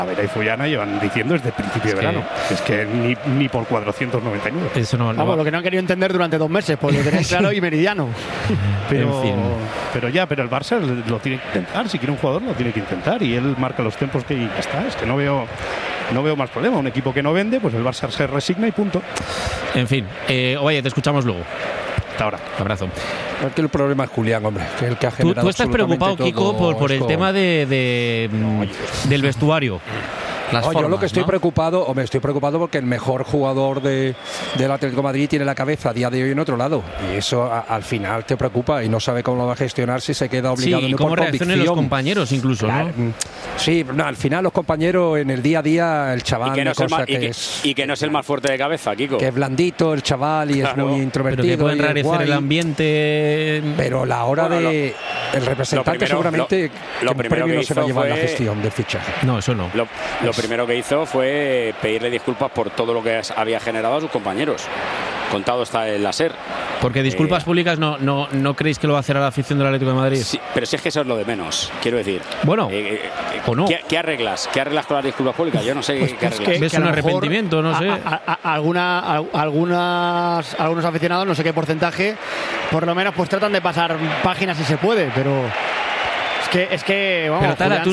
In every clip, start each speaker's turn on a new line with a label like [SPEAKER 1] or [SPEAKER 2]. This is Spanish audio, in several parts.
[SPEAKER 1] Talavera y Fullana llevan diciendo desde el principio de verano. Es que ni por 499.
[SPEAKER 2] Eso no.
[SPEAKER 3] Vamos, lo que no han querido entender durante 2 meses, pues lo tenéis claro y meridiano.
[SPEAKER 1] Pero,
[SPEAKER 2] en fin.
[SPEAKER 1] pero el Barça lo tiene que intentar. Si quiere un jugador, lo tiene que intentar. Y él marca los tiempos que ya está. Es que no veo más problema. Un equipo que no vende, pues el Barça se resigna y punto.
[SPEAKER 2] En fin. Oye, te escuchamos luego.
[SPEAKER 1] Hasta ahora.
[SPEAKER 2] Abrazo.
[SPEAKER 4] Porque el problema es Julián, hombre, que el que ha generado.
[SPEAKER 2] ¿Tú estás preocupado, Kiko, por el tema del vestuario?
[SPEAKER 4] Yo lo que estoy preocupado, estoy preocupado porque el mejor jugador del Atlético de Madrid tiene la cabeza a día de hoy en otro lado. Y eso al final te preocupa y no sabe cómo lo va a gestionar si se queda obligado.
[SPEAKER 2] Sí, y cómo reaccionan los compañeros incluso, ¿no?
[SPEAKER 4] Sí, al final los compañeros en el día a día, el chaval...
[SPEAKER 5] Y que no es el más fuerte de cabeza, Kiko.
[SPEAKER 4] Que es blandito el chaval y es muy introvertido.
[SPEAKER 2] Pero que puede enrarecer el ambiente...
[SPEAKER 4] Pero la hora de... El representante seguramente
[SPEAKER 5] lo primero que
[SPEAKER 4] no se va a llevar la
[SPEAKER 5] fue...
[SPEAKER 4] gestión del fichaje.
[SPEAKER 2] No, eso no.
[SPEAKER 5] Lo primero que hizo fue pedirle disculpas por todo lo que había generado a sus compañeros. Contado está el láser.
[SPEAKER 2] Porque disculpas públicas no creéis que lo va a hacer a la afición del Atlético de Madrid.
[SPEAKER 5] Sí, pero si es que eso es lo de menos, quiero decir.
[SPEAKER 2] Bueno, o no.
[SPEAKER 5] ¿Qué arreglas? ¿Qué arreglas con las disculpas públicas? Yo no sé qué arreglas.
[SPEAKER 2] ¿Ves un arrepentimiento? No sé.
[SPEAKER 3] Algunos aficionados, no sé qué porcentaje, por lo menos pues tratan de pasar páginas si se puede, pero... Es que vamos,
[SPEAKER 2] pero Tala,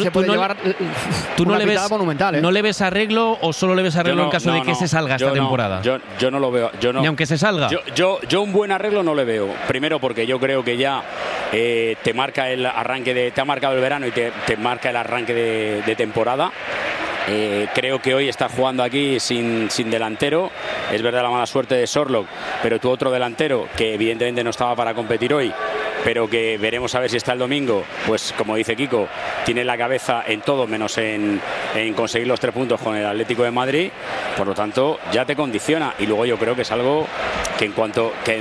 [SPEAKER 2] tú no le ves monumental, ¿eh? ¿No le ves arreglo o solo le ves arreglo en caso de que se salga esta temporada?
[SPEAKER 5] Yo no lo veo.
[SPEAKER 2] Ni aunque se salga.
[SPEAKER 5] Yo un buen arreglo no le veo. Primero porque yo creo que ya te marca el arranque te ha marcado el verano y te marca el arranque de temporada. Creo que hoy está jugando aquí sin delantero. Es verdad la mala suerte de Sorlock, pero tu otro delantero, que evidentemente no estaba para competir hoy, pero que veremos a ver si está el domingo, pues como dice Kiko, tiene la cabeza en todo menos en conseguir los 3 puntos con el Atlético de Madrid. Por lo tanto, ya te condiciona. Y luego yo creo que es algo que en cuanto que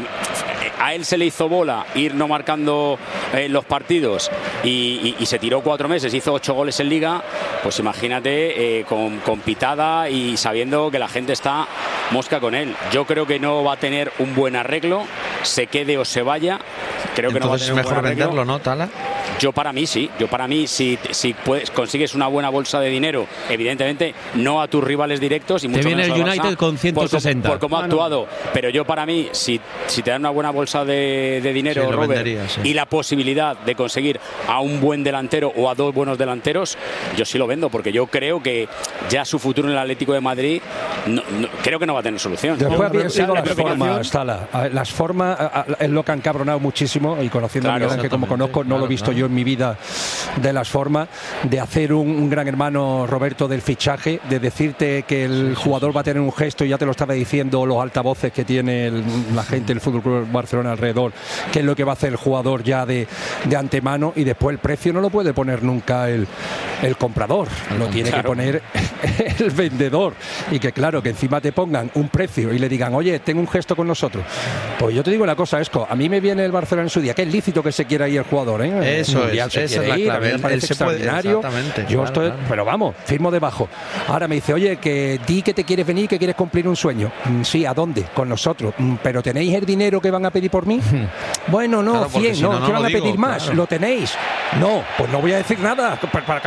[SPEAKER 5] a él se le hizo bola ir no marcando los partidos y se tiró 4 meses, hizo 8 goles en Liga, pues imagínate con pitada y sabiendo que la gente está mosca con él. Yo creo que no va a tener un buen arreglo, se quede o se vaya. Creo que
[SPEAKER 6] entonces
[SPEAKER 5] no va a tener
[SPEAKER 6] es mejor venderlo, ¿no, Tala?
[SPEAKER 5] Yo para mí sí. Si consigues una buena bolsa de dinero, evidentemente no a tus rivales directos y mucho
[SPEAKER 2] te viene
[SPEAKER 5] menos
[SPEAKER 2] el
[SPEAKER 5] al
[SPEAKER 2] United
[SPEAKER 5] Barça,
[SPEAKER 2] con 160
[SPEAKER 5] por cómo ha actuado. Pero yo para mí, si te dan una buena bolsa de dinero,
[SPEAKER 6] sí,
[SPEAKER 5] Robert,
[SPEAKER 6] vendería, sí.
[SPEAKER 5] Y la posibilidad de conseguir a un buen delantero o a 2 buenos delanteros, yo sí lo vendo, porque yo creo que ya su futuro en el Atlético de Madrid creo que no va a tener solución.
[SPEAKER 4] Después habían sido las formas, Tala. Las formas es lo que han cabronado muchísimo, y conociendo a Miguel Ángel como conozco, no lo he visto yo en mi vida, de las formas de hacer un gran hermano, Roberto, del fichaje, de decirte que el jugador va a tener un gesto, y ya te lo estaba diciendo los altavoces que tiene la gente del Fútbol Club Barcelona alrededor, qué es lo que va a hacer el jugador ya de antemano, y después el precio no lo puede poner nunca el comprador, lo tiene que poner el vendedor. Y que claro, que encima te pongan un precio y le digan, oye, tengo un gesto con nosotros. Pues yo te digo una cosa, Esco, a mí me viene el Barcelona en su día, que es lícito que se quiera ir el jugador, ¿eh?
[SPEAKER 6] Eso esa es la clave.
[SPEAKER 4] Me parece extraordinario. Yo estoy, pero vamos, firmo debajo. Ahora me dice, oye, que di que te quieres venir, que quieres cumplir un sueño. Sí, ¿a dónde? Con nosotros. ¿Pero tenéis el dinero que van a pedir por mí? Bueno, no, claro, 100, no, ¿qué van a pedir más? Claro. ¿Lo tenéis? No, pues no voy a decir nada.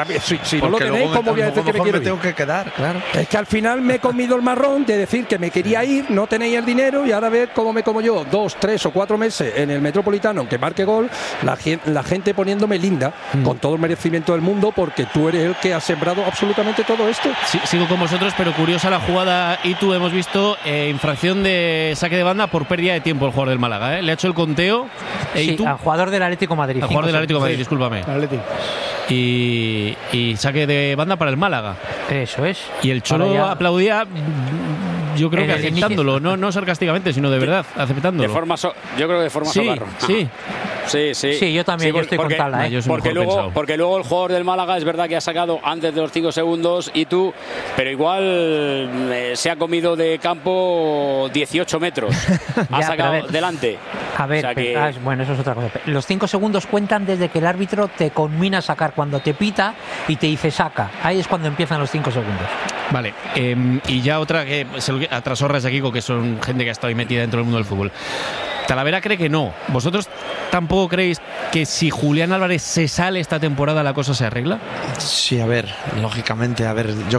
[SPEAKER 4] Si no lo tenéis, ¿cómo voy a decir que me quiero ir?
[SPEAKER 6] Tengo que quedar, claro.
[SPEAKER 4] Es que al final me he comido el marrón de decir que me quería ir, no tenéis el dinero, y ahora ver cómo me como yo 2, 3 o 4 meses en el Metropolitano, aunque marque gol, la gente poniéndome linda, con todo el merecimiento del mundo, porque tú eres el que ha sembrado absolutamente todo esto.
[SPEAKER 2] Sí, sigo con vosotros, pero curiosa la jugada. Y tú hemos visto infracción de saque de banda por pérdida de tiempo el jugador del Málaga, ¿eh? Le ha hecho el conteo.
[SPEAKER 7] Sí, al jugador del Atlético de Madrid.
[SPEAKER 2] Al jugador del Atlético de Madrid, discúlpame. Y saque de banda para el Málaga.
[SPEAKER 7] Eso es.
[SPEAKER 2] Y el Cholo aplaudía, yo creo que aceptándolo, no sarcásticamente, sino de verdad, aceptándolo.
[SPEAKER 5] Yo creo que de forma socarro.
[SPEAKER 7] Sí, yo también, yo estoy con Tala, ¿eh?
[SPEAKER 5] Porque luego el jugador del Málaga es verdad que ha sacado antes de los 5 segundos pero igual se ha comido de campo 18 metros. Ha sacado delante.
[SPEAKER 7] A ver, bueno, eso es otra cosa. Los 5 segundos cuentan desde que el árbitro te conmina a sacar, cuando te pita y te dice saca. Ahí es cuando empiezan los 5 segundos.
[SPEAKER 2] Vale, y ya otra que a trasorras de Kiko, que son gente que ha estado ahí metida dentro del mundo del fútbol. Talavera cree que no. ¿Vosotros tampoco creéis que si Julián Álvarez se sale esta temporada la cosa se arregla?
[SPEAKER 6] Sí, a ver, lógicamente, yo